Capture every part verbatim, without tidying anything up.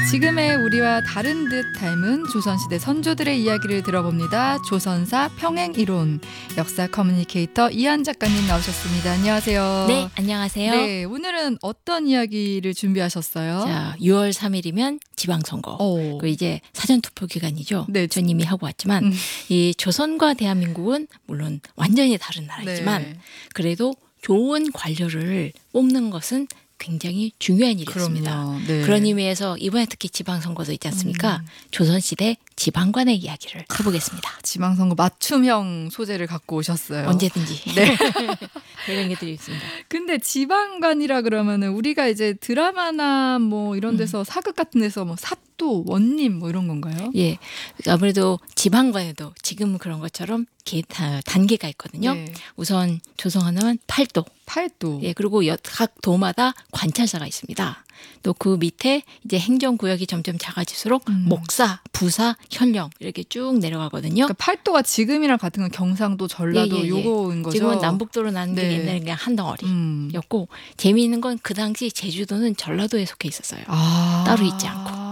지금의 우리와 다른 듯 닮은 조선시대 선조들의 이야기를 들어봅니다. 조선사 평행이론 역사 커뮤니케이터 이한 작가님 나오셨습니다. 안녕하세요. 네, 안녕하세요. 네, 오늘은 어떤 이야기를 준비하셨어요? 자, 유월 삼일이면 지방선거. 오. 그 이제 사전투표 기간이죠. 네. 전 이미 하고 왔지만 음. 이 조선과 대한민국은 물론 완전히 다른 나라이지만 네. 그래도 좋은 관료를 뽑는 것은 굉장히 중요한 일이었습니다. 그럼요. 네. 그런 의미에서 이번에 특히 지방선거도 있지 않습니까? 음. 조선시대 지방관의 이야기를 해보겠습니다. 지방선거 맞춤형 소재를 갖고 오셨어요. 언제든지 네. 배경해 드리겠습니다. 근데 지방관이라 그러면은 우리가 이제 드라마나 뭐 이런 데서 음. 사극 같은 데서 뭐 사또, 원님 뭐 이런 건가요? 예, 아무래도 지방관에도 지금 그런 것처럼 단계가 있거든요. 네. 우선 조성하면 팔도. 팔도. 예, 그리고 각 도마다 관찰사가 있습니다. 또 그 밑에 이제 행정구역이 점점 작아질수록 음. 목사, 부사, 현령 이렇게 쭉 내려가거든요. 그러니까 팔도가 지금이랑 같은 건 경상도, 전라도 예, 예, 예. 요거인 거죠. 지금은 남북도로 나는 게 네. 옛날에 그냥 한 덩어리였고 음. 재미있는 건 그 당시 제주도는 전라도에 속해 있었어요. 아. 따로 있지 않고.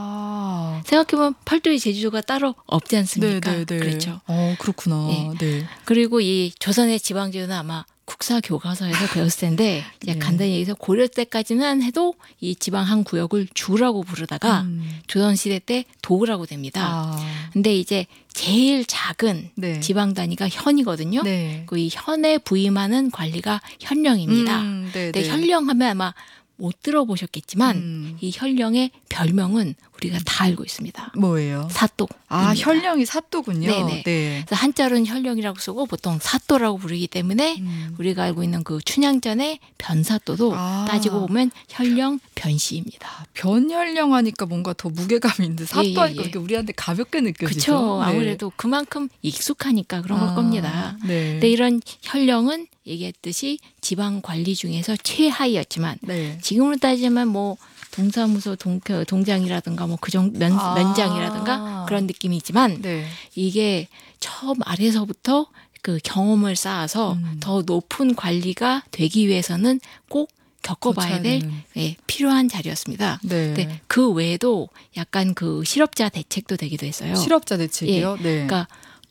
생각해보면 팔도의 제주도가 따로 없지 않습니까? 네네네. 그렇죠. 어, 그렇구나. 네. 네. 그리고 이 조선의 지방제도는 아마 국사 교과서에서 배웠을 텐데 이제 네. 간단히 얘기해서 고려 때까지는 해도 이 지방 한 구역을 주라고 부르다가 음. 조선 시대 때 도라고 됩니다. 아. 근데 이제 제일 작은 네. 지방 단위가 현이거든요. 네. 그 이 현에 부임하는 관리가 현령입니다. 음, 근데 현령하면 아마 못 들어보셨겠지만 음. 이 현령의 별명은 우리가 다 알고 있습니다. 뭐예요? 사또. 아, 현령이 사또군요. 네네. 네. 그래서 한자로는 현령이라고 쓰고 보통 사또라고 부르기 때문에 음. 우리가 알고 있는 그 춘향전의 변사또도 아. 따지고 보면 현령 변씨입니다. 변현령 하니까 뭔가 더 무게감이 있는데 사또 예, 예, 하니까 예. 우리한테 가볍게 느껴지죠. 그렇죠. 네. 아무래도 그만큼 익숙하니까 그런 아. 걸 겁니다. 네. 근데 이런 현령은 얘기했듯이 지방 관리 중에서 최하위였지만 네. 지금으로 따지면 뭐 동사무소 동, 동장이라든가 뭐 그정 면, 아. 면장이라든가 그런 느낌이지만 네. 이게 처음 아래서부터 그 경험을 쌓아서 음. 더 높은 관리가 되기 위해서는 꼭 겪어봐야 될 네, 필요한 자리였습니다. 네. 근데 그 외에도 약간 그 실업자 대책도 되기도 했어요. 실업자 대책이요? 예. 네. 그러니까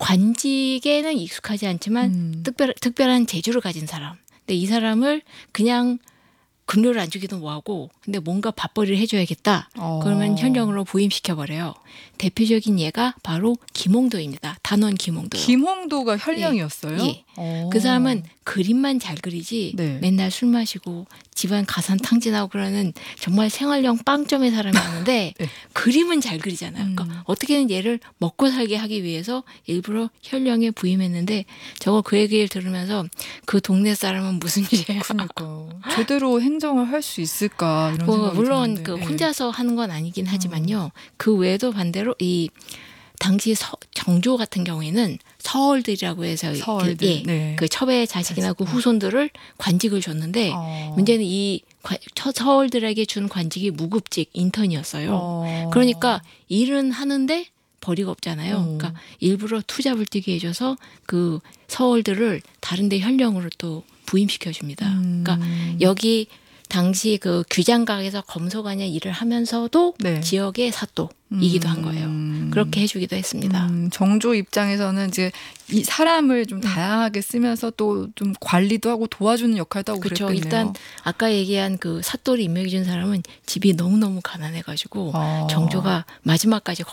관직에는 익숙하지 않지만 음. 특별, 특별한 재주를 가진 사람. 근데 이 사람을 그냥 급료를 안 주기도 뭐하고 근데 뭔가 밥벌이를 해줘야겠다. 어. 그러면 현령으로 부임시켜버려요. 대표적인 예가 바로 김홍도입니다. 단원 김홍도요. 김홍도가 현령이었어요? 예. 예. 그 사람은 그림만 잘 그리지 네. 맨날 술 마시고 집안 가산 탕진하고 그러는 정말 생활형 빵점의 사람이었는데 네. 그림은 잘 그리잖아요. 음. 그러니까 어떻게든 얘를 먹고 살게 하기 위해서 일부러 현령에 부임했는데 저거 그 얘기를 들으면서 그 동네 사람은 무슨 일이에요. 그러니까 제대로 행정을 할 수 있을까 이런 뭐, 생각이 물론 드는데. 그 혼자서 하는 건 아니긴 하지만요. 음. 그 외에도 반대로 이 당시 서, 정조 같은 경우에는 서얼들이라고 해서 서얼들. 그, 예, 네. 그 첩의 자식이나 그 후손들을 관직을 줬는데 어. 문제는 이 관, 서얼들에게 준 관직이 무급직 인턴이었어요. 어. 그러니까 일은 하는데 벌이가 없잖아요. 어. 그러니까 일부러 투잡을 뛰게 해줘서 그 서얼들을 다른 데 현령으로 또 부임시켜 줍니다. 음. 그러니까 여기 당시 그 규장각에서 검소관의 일을 하면서도 네. 지역의 사또이기도 한 거예요. 음. 그렇게 해주기도 했습니다. 음, 정조 입장에서는 이제 이 사람을 좀 다양하게 쓰면서 또 좀 관리도 하고 도와주는 역할도 하고 그렇죠. 그랬겠네요. 일단 아까 얘기한 그 사또를 임명해 준 사람은 집이 너무너무 가난해가지고 아. 정조가 마지막까지